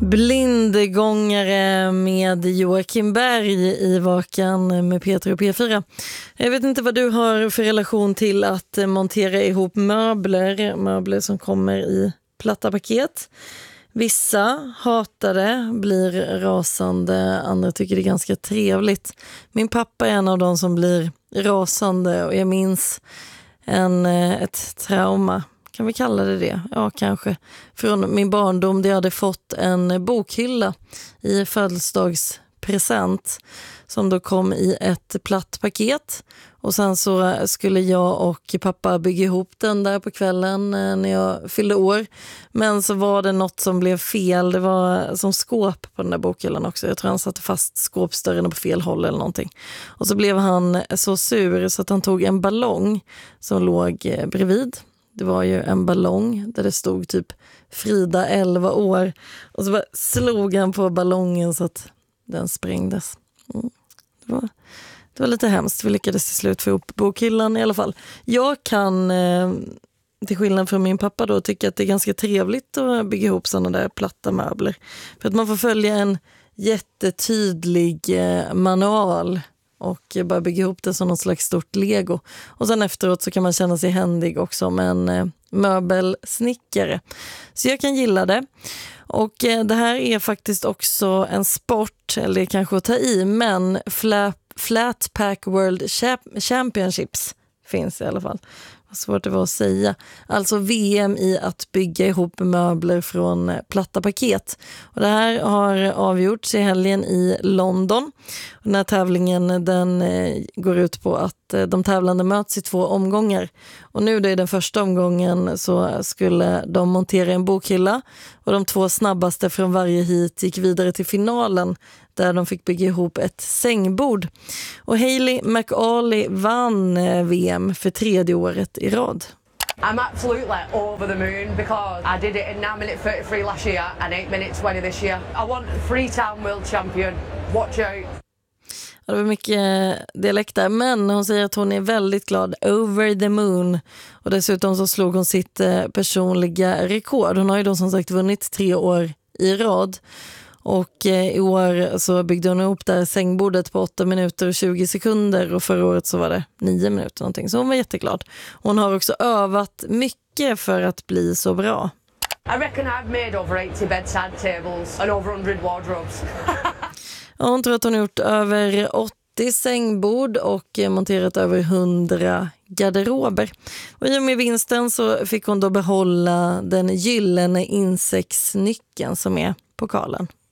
Blindgångare med Joakim Berg i Vakan med Peter och P4. Jag vet inte vad du har för relation till att montera ihop möbler som kommer i platta paket. Vissa hatar det, blir rasande, andra tycker det är ganska trevligt. Min pappa är en av de som blir rasande och jag minns ett trauma. Kan vi kalla det? Ja, kanske. Från min barndom där jag hade fått en bokhylla i födelsedagspresent som då kom i ett platt paket. Och sen så skulle jag och pappa bygga ihop den där på kvällen när jag fyllde år. Men så var det något som blev fel. Det var som skåp på den där bokhyllan också. Jag tror han satte fast skåpsdörren på fel håll eller någonting. Och så blev han så sur så att han tog en ballong som låg bredvid. Det var ju en ballong där det stod typ Frida 11 år. Och så bara slog han på ballongen så att den sprängdes. Det var lite hemskt. Vi lyckades till slut få ihop bokhyllan i alla fall. Jag kan, till skillnad från min pappa då, tycka att det är ganska trevligt att bygga ihop sådana där platta möbler. För att man får följa en jättetydlig manual och bara bygga ihop det som något slags stort Lego. Och sen efteråt så kan man känna sig händig också med en möbelsnickare. Så jag kan gilla det. Och det här är faktiskt också en sport, eller det kanske att ta i, men Flatpack World Championships finns i alla fall. Vad svårt det var att säga. Alltså VM i att bygga ihop möbler från platta paket. Och det här har avgjorts i helgen i London. Och den här tävlingen den går ut på att de tävlande möts i 2 omgångar. Och nu då i den första omgången så skulle de montera en bokhylla. Och de 2 snabbaste från varje hit gick vidare till finalen där de fick bygga ihop ett sängbord. Och Hayley McAuley vann VM för 3:e året i rad. I'm absolutely over the moon because I did it in 9 minutes 33 last year and 8 minutes 20 this year. I want 3-time world champion. Watch out. Det var mycket dialekt där, men hon säger att hon är väldigt glad, over the moon. Och dessutom så slog hon sitt personliga rekord. Hon har ju då som sagt vunnit 3 år i rad. Och i år så byggde hon ihop där sängbordet på 8 minuter och 20 sekunder. Och förra året så var det 9 minuter någonting. Så hon var jätteglad. Hon har också övat mycket för att bli så bra. I reckon I've made over 80 bedside tables and over 100 wardrobes. Ja, hon tror att hon har gjort över 80 sängbord och monterat över 100 garderober. Och i och med vinsten så fick hon då behålla den gyllene insektsnyckeln som är pokalen.